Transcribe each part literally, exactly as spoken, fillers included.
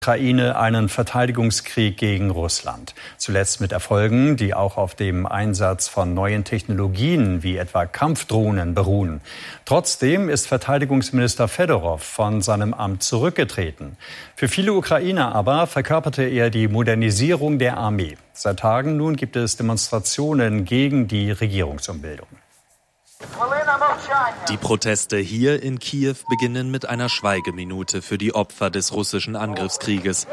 Ukraine einen Verteidigungskrieg gegen Russland. Zuletzt mit Erfolgen, die auch auf dem Einsatz von neuen Technologien wie etwa Kampfdrohnen beruhen. Trotzdem ist Verteidigungsminister Fedorow von seinem Amt zurückgetreten. Für viele Ukrainer aber verkörperte er die Modernisierung der Armee. Seit Tagen nun gibt es Demonstrationen gegen die Regierungsumbildung. Die Proteste hier in Kiew beginnen mit einer Schweigeminute für die Opfer des russischen Angriffskrieges.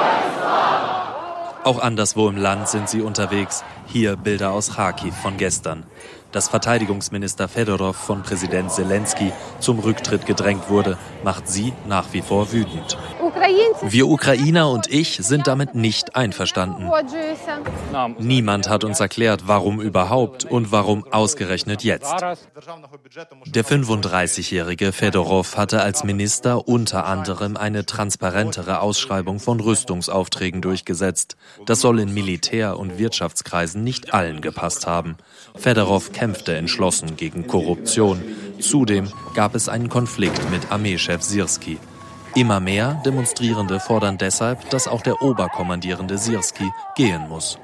Auch anderswo im Land sind sie unterwegs. Hier Bilder aus Charkiw von gestern. Dass Verteidigungsminister Fedorow von Präsident Selenskyj zum Rücktritt gedrängt wurde, macht sie nach wie vor wütend. Wir Ukrainer und ich sind damit nicht einverstanden. Niemand hat uns erklärt, warum überhaupt und warum ausgerechnet jetzt. Der fünfunddreißigjährige Fedorow hatte als Minister unter anderem eine transparentere Ausschreibung von Rüstungsaufträgen durchgesetzt. Das soll in Militär- und Wirtschaftskreisen nicht allen gepasst haben. Fedorow kämpfte entschlossen gegen Korruption. Zudem gab es einen Konflikt mit Armeechef Syrskij. Immer mehr Demonstrierende fordern deshalb, dass auch der Oberkommandierende Syrskij gehen muss.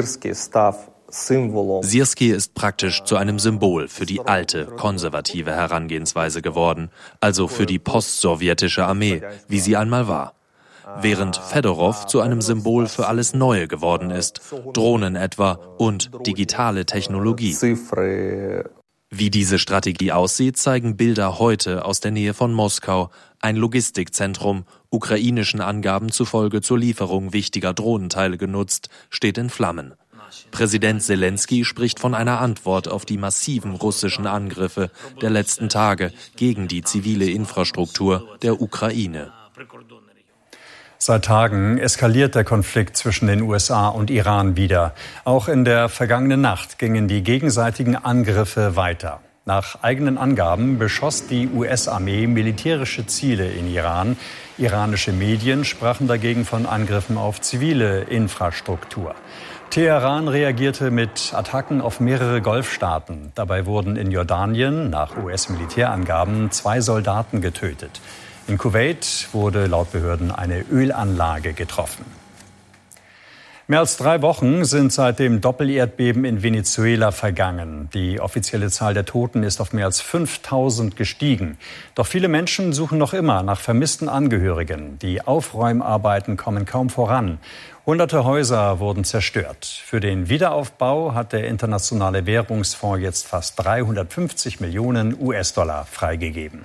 Syrskij ist praktisch zu einem Symbol für die alte, konservative Herangehensweise geworden, also für die postsowjetische Armee, wie sie einmal war. Während Fedorow zu einem Symbol für alles Neue geworden ist, Drohnen etwa und digitale Technologie. Wie diese Strategie aussieht, zeigen Bilder heute aus der Nähe von Moskau. Ein Logistikzentrum, ukrainischen Angaben zufolge zur Lieferung wichtiger Drohnenteile genutzt, steht in Flammen. Präsident Selenskyj spricht von einer Antwort auf die massiven russischen Angriffe der letzten Tage gegen die zivile Infrastruktur der Ukraine. Seit Tagen eskaliert der Konflikt zwischen den U S A und Iran wieder. Auch in der vergangenen Nacht gingen die gegenseitigen Angriffe weiter. Nach eigenen Angaben beschoss die U S-Armee militärische Ziele in Iran. Iranische Medien sprachen dagegen von Angriffen auf zivile Infrastruktur. Teheran reagierte mit Attacken auf mehrere Golfstaaten. Dabei wurden in Jordanien nach U S-Militärangaben zwei Soldaten getötet. In Kuwait wurde laut Behörden eine Ölanlage getroffen. Mehr als drei Wochen sind seit dem Doppelerdbeben in Venezuela vergangen. Die offizielle Zahl der Toten ist auf mehr als fünftausend gestiegen. Doch viele Menschen suchen noch immer nach vermissten Angehörigen. Die Aufräumarbeiten kommen kaum voran. Hunderte Häuser wurden zerstört. Für den Wiederaufbau hat der Internationale Währungsfonds jetzt fast dreihundertfünfzig Millionen U S-Dollar freigegeben.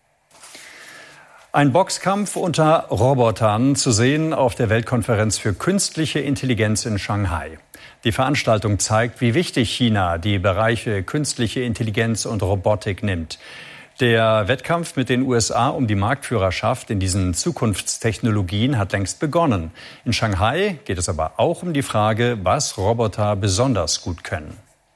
Ein Boxkampf unter Robotern zu sehen auf der Weltkonferenz für künstliche Intelligenz in Shanghai. Die Veranstaltung zeigt, wie wichtig China die Bereiche künstliche Intelligenz und Robotik nimmt. Der Wettkampf mit den U S A um die Marktführerschaft in diesen Zukunftstechnologien hat längst begonnen. In Shanghai geht es aber auch um die Frage, was Roboter besonders gut können.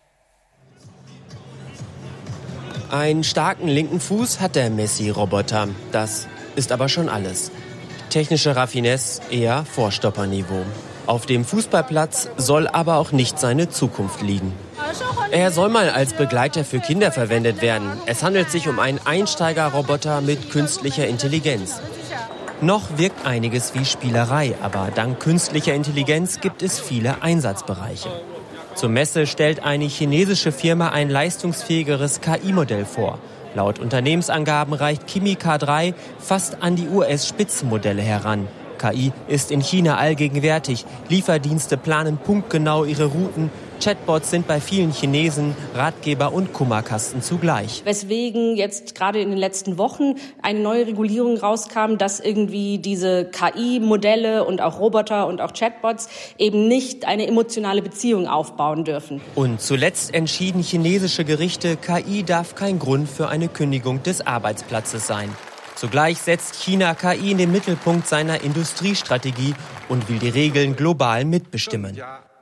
Einen starken linken Fuß hat der Messi-Roboter. Das ist aber schon alles. Technische Raffinesse eher Vorstopperniveau. Auf dem Fußballplatz soll aber auch nicht seine Zukunft liegen. Er soll mal als Begleiter für Kinder verwendet werden. Es handelt sich um einen Einsteigerroboter mit künstlicher Intelligenz. Noch wirkt einiges wie Spielerei, aber dank künstlicher Intelligenz gibt es viele Einsatzbereiche. Zur Messe stellt eine chinesische Firma ein leistungsfähigeres K I-Modell vor. Laut Unternehmensangaben reicht Kimi K drei fast an die U S-Spitzenmodelle heran. K I ist in China allgegenwärtig. Lieferdienste planen punktgenau ihre Routen. Chatbots sind bei vielen Chinesen Ratgeber und Kummerkasten zugleich. Weswegen jetzt gerade in den letzten Wochen eine neue Regulierung rauskam, dass irgendwie diese K I-Modelle und auch Roboter und auch Chatbots eben nicht eine emotionale Beziehung aufbauen dürfen. Und zuletzt entschieden chinesische Gerichte, K I darf kein Grund für eine Kündigung des Arbeitsplatzes sein. Zugleich setzt China K I in den Mittelpunkt seiner Industriestrategie und will die Regeln global mitbestimmen.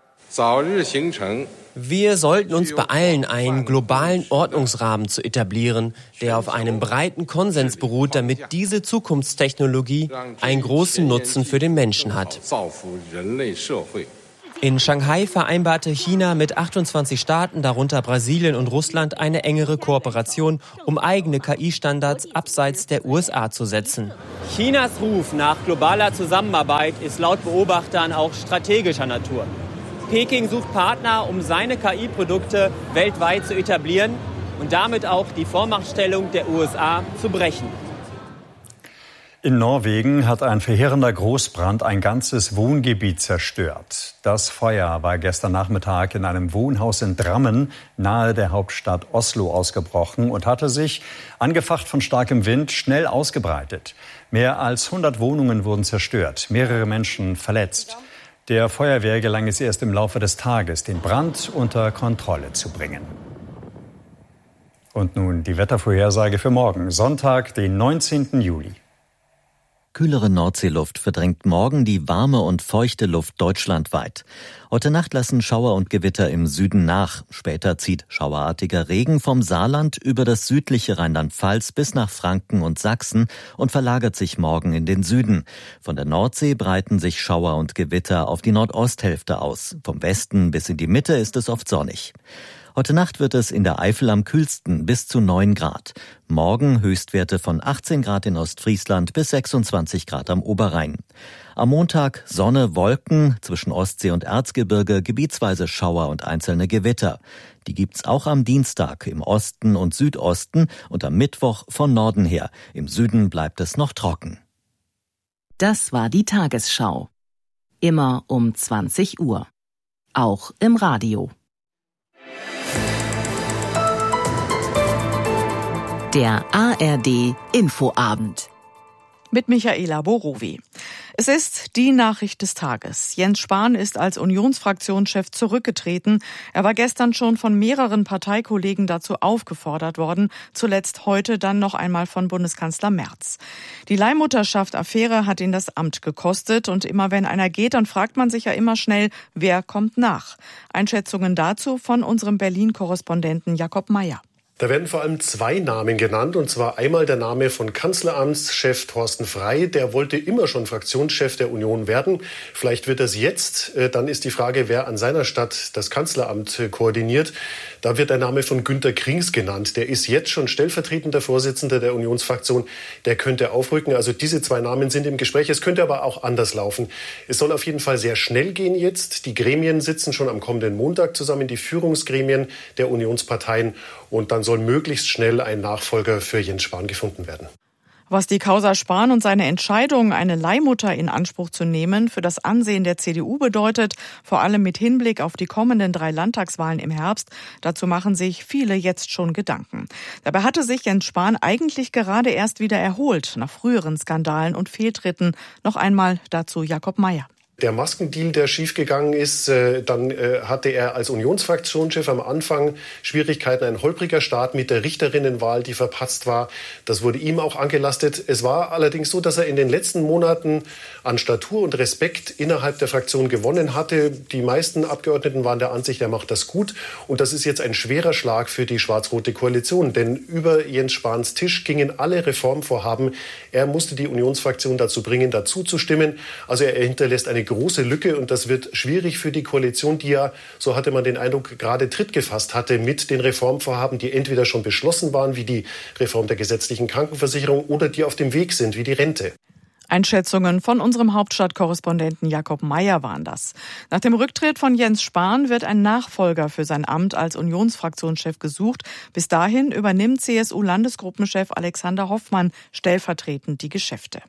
Wir sollten uns beeilen, einen globalen Ordnungsrahmen zu etablieren, der auf einem breiten Konsens beruht, damit diese Zukunftstechnologie einen großen Nutzen für den Menschen hat. In Shanghai vereinbarte China mit achtundzwanzig Staaten, darunter Brasilien und Russland, eine engere Kooperation, um eigene K I-Standards abseits der U S A zu setzen. Chinas Ruf nach globaler Zusammenarbeit ist laut Beobachtern auch strategischer Natur. Peking sucht Partner, um seine K I-Produkte weltweit zu etablieren und damit auch die Vormachtstellung der U S A zu brechen. In Norwegen hat ein verheerender Großbrand ein ganzes Wohngebiet zerstört. Das Feuer war gestern Nachmittag in einem Wohnhaus in Drammen nahe der Hauptstadt Oslo ausgebrochen und hatte sich, angefacht von starkem Wind, schnell ausgebreitet. Mehr als hundert Wohnungen wurden zerstört, mehrere Menschen verletzt. Der Feuerwehr gelang es erst im Laufe des Tages, den Brand unter Kontrolle zu bringen. Und nun die Wettervorhersage für morgen, Sonntag, den neunzehnten Juli. Kühlere Nordseeluft verdrängt morgen die warme und feuchte Luft deutschlandweit. Heute Nacht lassen Schauer und Gewitter im Süden nach. Später zieht schauerartiger Regen vom Saarland über das südliche Rheinland-Pfalz bis nach Franken und Sachsen und verlagert sich morgen in den Süden. Von der Nordsee breiten sich Schauer und Gewitter auf die Nordosthälfte aus. Vom Westen bis in die Mitte ist es oft sonnig. Heute Nacht wird es in der Eifel am kühlsten bis zu neun Grad. Morgen Höchstwerte von achtzehn Grad in Ostfriesland bis sechsundzwanzig Grad am Oberrhein. Am Montag Sonne, Wolken, zwischen Ostsee und Erzgebirge gebietsweise Schauer und einzelne Gewitter. Die gibt's auch am Dienstag im Osten und Südosten und am Mittwoch von Norden her. Im Süden bleibt es noch trocken. Das war die Tagesschau. Immer um zwanzig Uhr. Auch im Radio. Der A R D Infoabend. Mit Michaela Borowi. Es ist die Nachricht des Tages. Jens Spahn ist als Unionsfraktionschef zurückgetreten. Er war gestern schon von mehreren Parteikollegen dazu aufgefordert worden, zuletzt heute dann noch einmal von Bundeskanzler Merz. Die Leihmutterschaft-Affäre hat ihn das Amt gekostet und immer wenn einer geht, dann fragt man sich ja immer schnell, wer kommt nach? Einschätzungen dazu von unserem Berlin-Korrespondenten Jakob Mayer. Da werden vor allem zwei Namen genannt, und zwar einmal der Name von Kanzleramtschef Thorsten Frey. Der wollte immer schon Fraktionschef der Union werden. Vielleicht wird das jetzt. Dann ist die Frage, wer an seiner Stadt das Kanzleramt koordiniert. Da wird der Name von Günter Krings genannt. Der ist jetzt schon stellvertretender Vorsitzender der Unionsfraktion. Der könnte aufrücken. Also diese zwei Namen sind im Gespräch. Es könnte aber auch anders laufen. Es soll auf jeden Fall sehr schnell gehen jetzt. Die Gremien sitzen schon am kommenden Montag zusammen, die Führungsgremien der Unionsparteien. Und dann soll möglichst schnell ein Nachfolger für Jens Spahn gefunden werden. Was die Causa Spahn und seine Entscheidung, eine Leihmutter in Anspruch zu nehmen, für das Ansehen der C D U bedeutet, vor allem mit Hinblick auf die kommenden drei Landtagswahlen im Herbst, dazu machen sich viele jetzt schon Gedanken. Dabei hatte sich Jens Spahn eigentlich gerade erst wieder erholt, nach früheren Skandalen und Fehltritten. Noch einmal dazu Jakob Mayer. Der Maskendeal, der schiefgegangen ist, äh, dann äh, hatte er als Unionsfraktionschef am Anfang Schwierigkeiten, ein holpriger Start mit der Richterinnenwahl, die verpatzt war. Das wurde ihm auch angelastet. Es war allerdings so, dass er in den letzten Monaten an Statur und Respekt innerhalb der Fraktion gewonnen hatte. Die meisten Abgeordneten waren der Ansicht, er macht das gut. Und das ist jetzt ein schwerer Schlag für die schwarz-rote Koalition. Denn über Jens Spahns Tisch gingen alle Reformvorhaben. Er musste die Unionsfraktion dazu bringen, dazu zu stimmen. Also er hinterlässt eine große Lücke, und das wird schwierig für die Koalition, die ja, so hatte man den Eindruck, gerade Tritt gefasst hatte mit den Reformvorhaben, die entweder schon beschlossen waren, wie die Reform der gesetzlichen Krankenversicherung, oder die auf dem Weg sind, wie die Rente. Einschätzungen von unserem Hauptstadtkorrespondenten Jakob Mayer waren das. Nach dem Rücktritt von Jens Spahn wird ein Nachfolger für sein Amt als Unionsfraktionschef gesucht. Bis dahin übernimmt C S U-Landesgruppenchef Alexander Hoffmann stellvertretend die Geschäfte.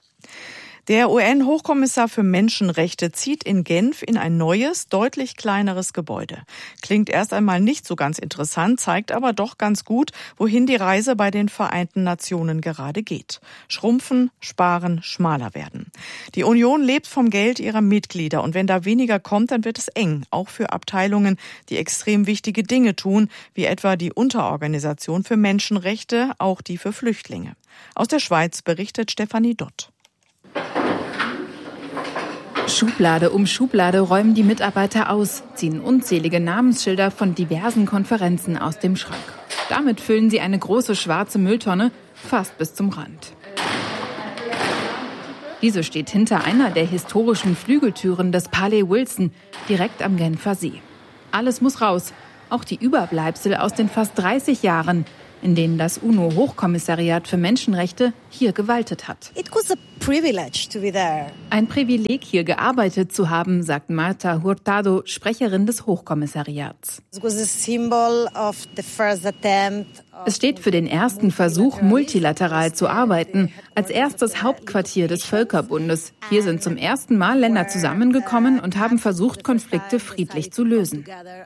Der U N-Hochkommissar für Menschenrechte zieht in Genf in ein neues, deutlich kleineres Gebäude. Klingt erst einmal nicht so ganz interessant, zeigt aber doch ganz gut, wohin die Reise bei den Vereinten Nationen gerade geht. Schrumpfen, sparen, schmaler werden. Die Union lebt vom Geld ihrer Mitglieder, und wenn da weniger kommt, dann wird es eng, auch für Abteilungen, die extrem wichtige Dinge tun, wie etwa die Unterorganisation für Menschenrechte, auch die für Flüchtlinge. Aus der Schweiz berichtet Stefanie Dott. Schublade um Schublade räumen die Mitarbeiter aus, ziehen unzählige Namensschilder von diversen Konferenzen aus dem Schrank. Damit füllen sie eine große schwarze Mülltonne fast bis zum Rand. Diese steht hinter einer der historischen Flügeltüren des Palais Wilson, direkt am Genfer See. Alles muss raus, auch die Überbleibsel aus den fast dreißig Jahren, in denen das UNO-Hochkommissariat für Menschenrechte hier gewaltet hat. It was a privilege to be there. Ein Privileg, hier gearbeitet zu haben, sagt Marta Hurtado, Sprecherin des Hochkommissariats. It was a symbol of the first attempt. Es steht für den ersten Versuch, multilateral zu arbeiten, als erstes Hauptquartier des Völkerbundes. Hier sind zum ersten Mal Länder zusammengekommen und haben versucht, Konflikte friedlich zu lösen.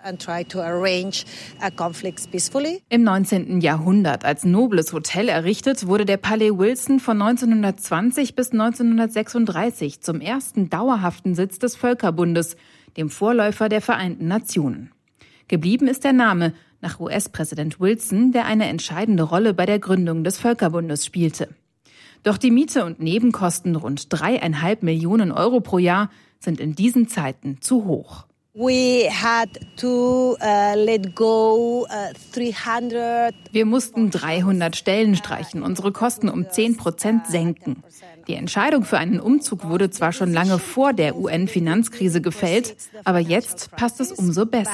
Im neunzehnten Jahrhundert als nobles Hotel errichtet, wurde der Palais Wilson von neunzehnhundertzwanzig bis neunzehnhundertsechsunddreißig zum ersten dauerhaften Sitz des Völkerbundes, dem Vorläufer der Vereinten Nationen. Geblieben ist der Name nach U S-Präsident Wilson, der eine entscheidende Rolle bei der Gründung des Völkerbundes spielte. Doch die Miete und Nebenkosten, rund dreieinhalb Millionen Euro pro Jahr, sind in diesen Zeiten zu hoch. We had to, uh, let go, uh, dreihundert Wir mussten dreihundert Stellen streichen, unsere Kosten um zehn Prozent senken. Die Entscheidung für einen Umzug wurde zwar schon lange vor der U N-Finanzkrise gefällt, aber jetzt passt es umso besser.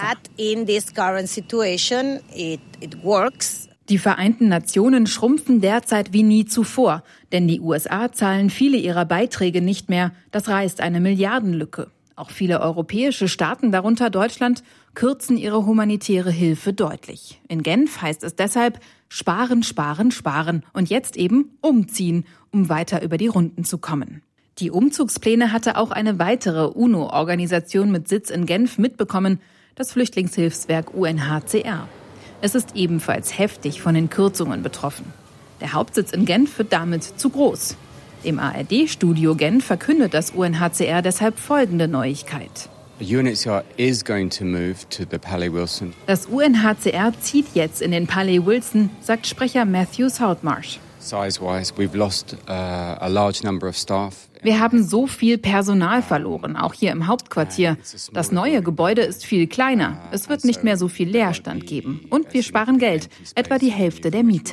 Die Vereinten Nationen schrumpfen derzeit wie nie zuvor, denn die U S A zahlen viele ihrer Beiträge nicht mehr. Das reißt eine Milliardenlücke. Auch viele europäische Staaten, darunter Deutschland, kürzen ihre humanitäre Hilfe deutlich. In Genf heißt es deshalb sparen, sparen, sparen und jetzt eben umziehen, um weiter über die Runden zu kommen. Die Umzugspläne hatte auch eine weitere UNO-Organisation mit Sitz in Genf mitbekommen, das Flüchtlingshilfswerk U N H C R. Es ist ebenfalls heftig von den Kürzungen betroffen. Der Hauptsitz in Genf wird damit zu groß. Im A R D-Studio Genf verkündet das U N H C R deshalb folgende Neuigkeit. Das U N H C R zieht jetzt in den Palais Wilson, sagt Sprecher Matthew Saltmarsh. Wir haben so viel Personal verloren, auch hier im Hauptquartier. Das neue Gebäude ist viel kleiner. Es wird nicht mehr so viel Leerstand geben. Und wir sparen Geld, etwa die Hälfte der Miete.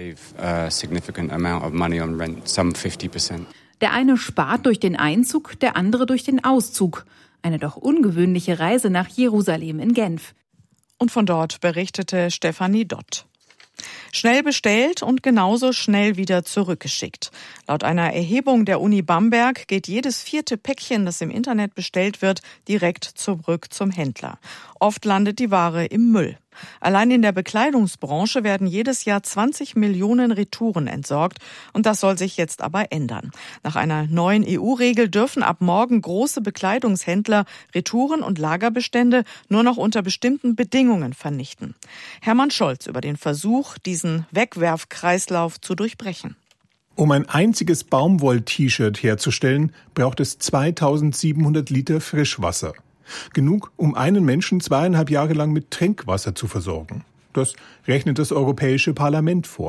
Der eine spart durch den Einzug, der andere durch den Auszug. Eine doch ungewöhnliche Reise nach Jerusalem in Genf. Und von dort berichtete Stefanie Dott. Schnell bestellt und genauso schnell wieder zurückgeschickt. Laut einer Erhebung der Uni Bamberg geht jedes vierte Päckchen, das im Internet bestellt wird, direkt zurück zum Händler. Oft landet die Ware im Müll. Allein in der Bekleidungsbranche werden jedes Jahr zwanzig Millionen Retouren entsorgt und das soll sich jetzt aber ändern. Nach einer neuen E U-Regel dürfen ab morgen große Bekleidungshändler Retouren und Lagerbestände nur noch unter bestimmten Bedingungen vernichten. Hermann Scholz über den Versuch, diesen Wegwerfkreislauf zu durchbrechen. Um ein einziges Baumwoll-T-Shirt herzustellen, braucht es zweitausendsiebenhundert Liter Frischwasser. Genug, um einen Menschen zweieinhalb Jahre lang mit Trinkwasser zu versorgen. Das rechnet das Europäische Parlament vor.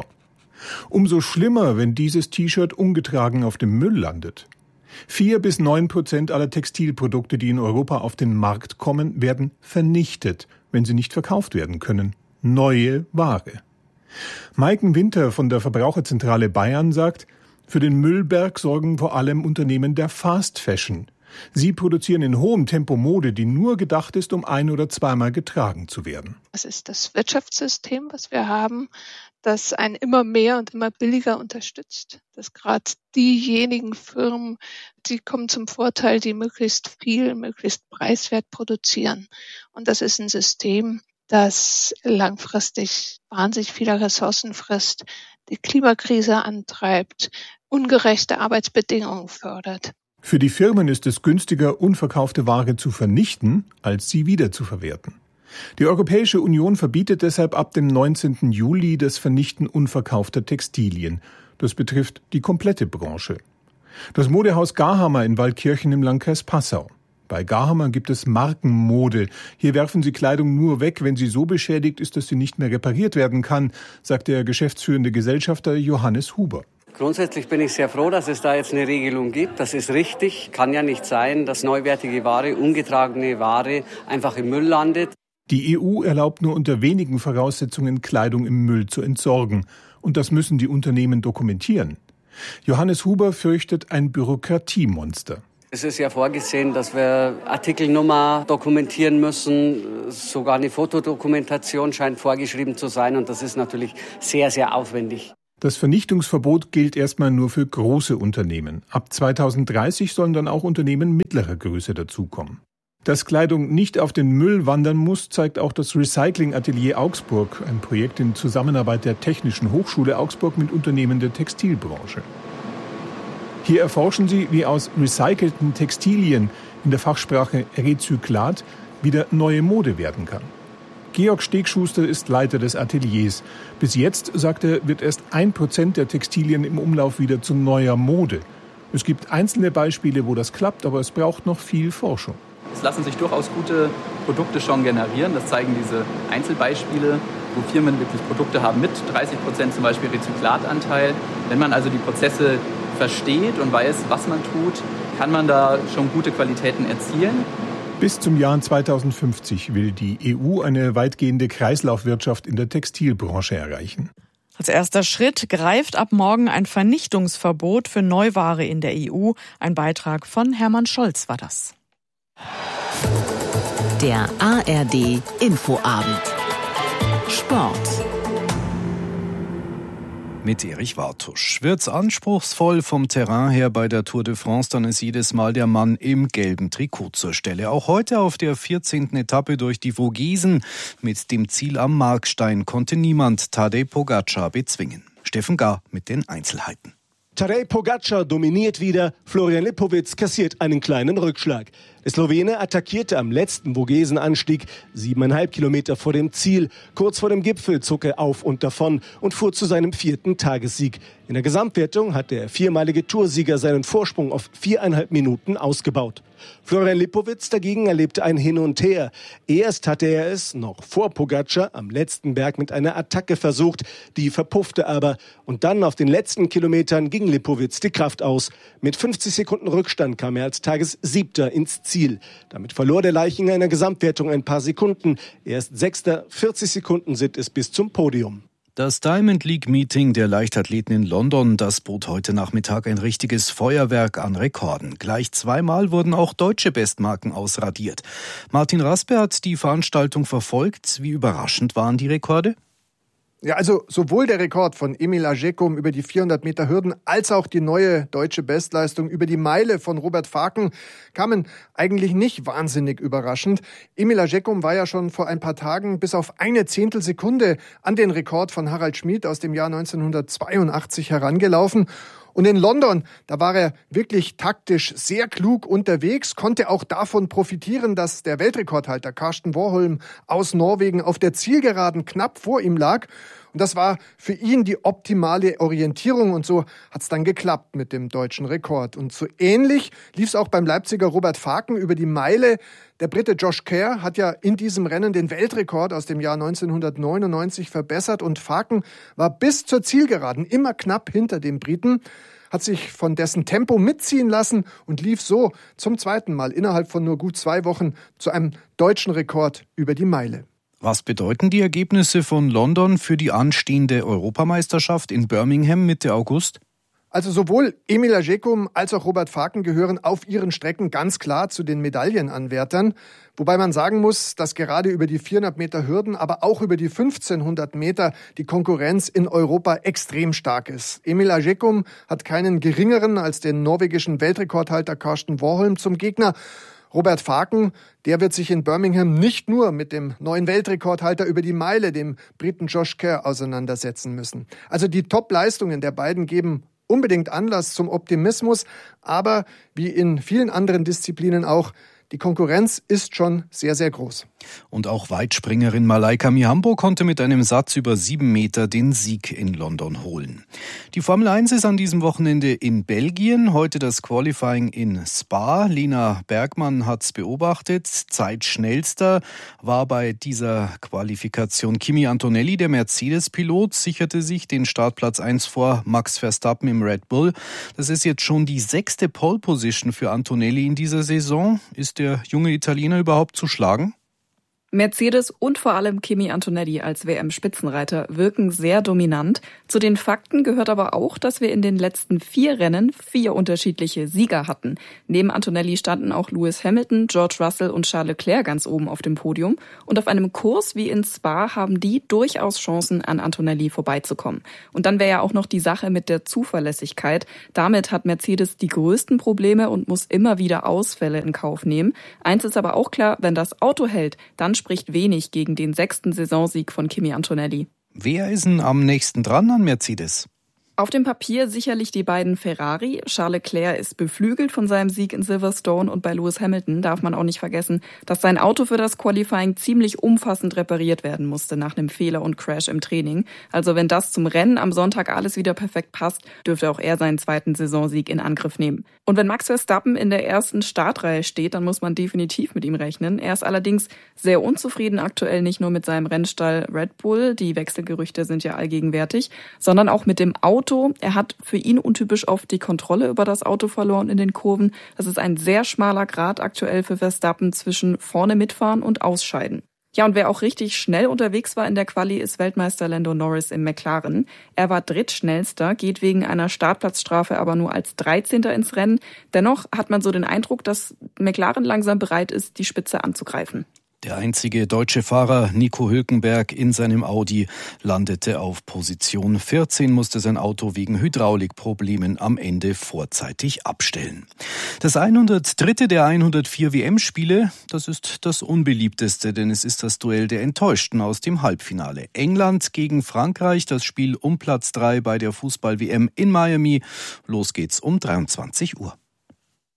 Umso schlimmer, wenn dieses T-Shirt ungetragen auf dem Müll landet. Vier bis neun Prozent aller Textilprodukte, die in Europa auf den Markt kommen, werden vernichtet, wenn sie nicht verkauft werden können. Neue Ware. Maiken Winter von der Verbraucherzentrale Bayern sagt, für den Müllberg sorgen vor allem Unternehmen der Fast Fashion. Sie produzieren in hohem Tempo Mode, die nur gedacht ist, um ein- oder zweimal getragen zu werden. Das ist das Wirtschaftssystem, was wir haben, das einen immer mehr und immer billiger unterstützt. Dass gerade diejenigen Firmen, die kommen zum Vorteil, die möglichst viel, möglichst preiswert produzieren. Und das ist ein System, das langfristig wahnsinnig viele Ressourcen frisst, die Klimakrise antreibt, ungerechte Arbeitsbedingungen fördert. Für die Firmen ist es günstiger, unverkaufte Ware zu vernichten, als sie wiederzuverwerten. Die Europäische Union verbietet deshalb ab dem neunzehnten Juli das Vernichten unverkaufter Textilien. Das betrifft die komplette Branche. Das Modehaus Garhammer in Waldkirchen im Landkreis Passau. Bei Garhammer gibt es Markenmode. Hier werfen sie Kleidung nur weg, wenn sie so beschädigt ist, dass sie nicht mehr repariert werden kann, sagt der geschäftsführende Gesellschafter Johannes Huber. Grundsätzlich bin ich sehr froh, dass es da jetzt eine Regelung gibt. Das ist richtig. Kann ja nicht sein, dass neuwertige Ware, ungetragene Ware einfach im Müll landet. Die E U erlaubt nur unter wenigen Voraussetzungen, Kleidung im Müll zu entsorgen. Und das müssen die Unternehmen dokumentieren. Johannes Huber fürchtet ein Bürokratiemonster. Es ist ja vorgesehen, dass wir Artikelnummer dokumentieren müssen. Sogar eine Fotodokumentation scheint vorgeschrieben zu sein. Und das ist natürlich sehr, sehr aufwendig. Das Vernichtungsverbot gilt erstmal nur für große Unternehmen. Ab zweitausenddreißig sollen dann auch Unternehmen mittlerer Größe dazukommen. Dass Kleidung nicht auf den Müll wandern muss, zeigt auch das Recycling-Atelier Augsburg, ein Projekt in Zusammenarbeit der Technischen Hochschule Augsburg mit Unternehmen der Textilbranche. Hier erforschen sie, wie aus recycelten Textilien, in der Fachsprache Rezyklat, wieder neue Mode werden kann. Georg Stegschuster ist Leiter des Ateliers. Bis jetzt, sagt er, wird erst ein Prozent der Textilien im Umlauf wieder zu neuer Mode. Es gibt einzelne Beispiele, wo das klappt, aber es braucht noch viel Forschung. Es lassen sich durchaus gute Produkte schon generieren. Das zeigen diese Einzelbeispiele, wo Firmen wirklich Produkte haben mit dreißig Prozent zum Beispiel Rezyklatanteil. Wenn man also die Prozesse versteht und weiß, was man tut, kann man da schon gute Qualitäten erzielen. Bis zum Jahr zweitausendfünfzig will die E U eine weitgehende Kreislaufwirtschaft in der Textilbranche erreichen. Als erster Schritt greift ab morgen ein Vernichtungsverbot für Neuware in der E U. Ein Beitrag von Hermann Scholz war das. Der A R D Infoabend. Sport. Mit Erich Wartusch. Wird's anspruchsvoll vom Terrain her bei der Tour de France, dann ist jedes Mal der Mann im gelben Trikot zur Stelle. Auch heute auf der vierzehnten Etappe durch die Vogesen mit dem Ziel am Markstein konnte niemand Tadej Pogačar bezwingen. Steffen Gar mit den Einzelheiten. Tadej Pogačar dominiert wieder, Florian Lipowitz kassiert einen kleinen Rückschlag. Der Slowene attackierte am letzten Vogesenanstieg, siebeneinhalb Kilometer vor dem Ziel. Kurz vor dem Gipfel zog er auf und davon und fuhr zu seinem vierten Tagessieg. In der Gesamtwertung hat der viermalige Toursieger seinen Vorsprung auf viereinhalb Minuten ausgebaut. Florian Lipowitz dagegen erlebte ein Hin und Her. Erst hatte er es, noch vor Pogačar, am letzten Berg mit einer Attacke versucht. Die verpuffte aber. Und dann auf den letzten Kilometern ging Lipowitz die Kraft aus. Mit fünfzig Sekunden Rückstand kam er als Tagessiebter ins Ziel. Damit verlor der Leichinger in der Gesamtwertung ein paar Sekunden. Erst Sechster, vierzig Sekunden sind es bis zum Podium. Das Diamond League Meeting der Leichtathleten in London, das bot heute Nachmittag ein richtiges Feuerwerk an Rekorden. Gleich zweimal wurden auch deutsche Bestmarken ausradiert. Martin Raspe hat die Veranstaltung verfolgt. Wie überraschend waren die Rekorde? Ja, also sowohl der Rekord von Emil Ajekum über die vierhundert Meter Hürden als auch die neue deutsche Bestleistung über die Meile von Robert Faken kamen eigentlich nicht wahnsinnig überraschend. Emil Ajekum war ja schon vor ein paar Tagen bis auf eine Zehntelsekunde an den Rekord von Harald Schmid aus dem Jahr neunzehnhundertzweiundachtzig herangelaufen. Und in London, da war er wirklich taktisch sehr klug unterwegs, konnte auch davon profitieren, dass der Weltrekordhalter Karsten Warholm aus Norwegen auf der Zielgeraden knapp vor ihm lag. Und das war für ihn die optimale Orientierung und so hat es dann geklappt mit dem deutschen Rekord. Und so ähnlich lief es auch beim Leipziger Robert Faken über die Meile. Der Brite Josh Kerr hat ja in diesem Rennen den Weltrekord aus dem Jahr neunzehnhundertneunundneunzig verbessert und Faken war bis zur Zielgeraden immer knapp hinter dem Briten, hat sich von dessen Tempo mitziehen lassen und lief so zum zweiten Mal innerhalb von nur gut zwei Wochen zu einem deutschen Rekord über die Meile. Was bedeuten die Ergebnisse von London für die anstehende Europameisterschaft in Birmingham Mitte August? Also sowohl Emil Ajekum als auch Robert Faken gehören auf ihren Strecken ganz klar zu den Medaillenanwärtern. Wobei man sagen muss, dass gerade über die vierhundert Meter Hürden, aber auch über die fünfzehnhundert Meter die Konkurrenz in Europa extrem stark ist. Emil Ajekum hat keinen geringeren als den norwegischen Weltrekordhalter Karsten Warholm zum Gegner. Robert Faken, der wird sich in Birmingham nicht nur mit dem neuen Weltrekordhalter über die Meile, dem Briten Josh Kerr, auseinandersetzen müssen. Also die Top-Leistungen der beiden geben unbedingt Anlass zum Optimismus, aber wie in vielen anderen Disziplinen auch, die Konkurrenz ist schon sehr, sehr groß. Und auch Weitspringerin Malaika Mihambo konnte mit einem Satz über sieben Meter den Sieg in London holen. Die Formel eins ist an diesem Wochenende in Belgien. Heute das Qualifying in Spa. Lena Bergmann hat's beobachtet. Zeitschnellster war bei dieser Qualifikation Kimi Antonelli, der Mercedes-Pilot, sicherte sich den Startplatz eins vor Max Verstappen im Red Bull. Das ist jetzt schon die sechste Pole-Position für Antonelli in dieser Saison. Ist der junge Italiener überhaupt zu schlagen? Mercedes und vor allem Kimi Antonelli als W M-Spitzenreiter wirken sehr dominant. Zu den Fakten gehört aber auch, dass wir in den letzten vier Rennen vier unterschiedliche Sieger hatten. Neben Antonelli standen auch Lewis Hamilton, George Russell und Charles Leclerc ganz oben auf dem Podium. Und auf einem Kurs wie in Spa haben die durchaus Chancen, an Antonelli vorbeizukommen. Und dann wäre ja auch noch die Sache mit der Zuverlässigkeit. Damit hat Mercedes die größten Probleme und muss immer wieder Ausfälle in Kauf nehmen. Eins ist aber auch klar, wenn das Auto hält, dann spricht wenig gegen den sechsten Saisonsieg von Kimi Antonelli. Wer ist denn am nächsten dran an Mercedes? Auf dem Papier sicherlich die beiden Ferrari. Charles Leclerc ist beflügelt von seinem Sieg in Silverstone und bei Lewis Hamilton darf man auch nicht vergessen, dass sein Auto für das Qualifying ziemlich umfassend repariert werden musste nach einem Fehler und Crash im Training. Also wenn das zum Rennen am Sonntag alles wieder perfekt passt, dürfte auch er seinen zweiten Saisonsieg in Angriff nehmen. Und wenn Max Verstappen in der ersten Startreihe steht, dann muss man definitiv mit ihm rechnen. Er ist allerdings sehr unzufrieden aktuell nicht nur mit seinem Rennstall Red Bull, die Wechselgerüchte sind ja allgegenwärtig, sondern auch mit dem Auto. Er hat für ihn untypisch oft die Kontrolle über das Auto verloren in den Kurven. Das ist ein sehr schmaler Grat aktuell für Verstappen zwischen vorne mitfahren und ausscheiden. Ja, und wer auch richtig schnell unterwegs war in der Quali, ist Weltmeister Lando Norris im McLaren. Er war drittschnellster, geht wegen einer Startplatzstrafe aber nur als dreizehnter ins Rennen. Dennoch hat man so den Eindruck, dass McLaren langsam bereit ist, die Spitze anzugreifen. Der einzige deutsche Fahrer Nico Hülkenberg in seinem Audi landete auf Position vierzehn, musste sein Auto wegen Hydraulikproblemen am Ende vorzeitig abstellen. Das hundertdritte der hundertvier W M-Spiele, das ist das unbeliebteste, denn es ist das Duell der Enttäuschten aus dem Halbfinale. England gegen Frankreich, das Spiel um Platz drei bei der Fußball-W M in Miami. Los geht's um dreiundzwanzig Uhr.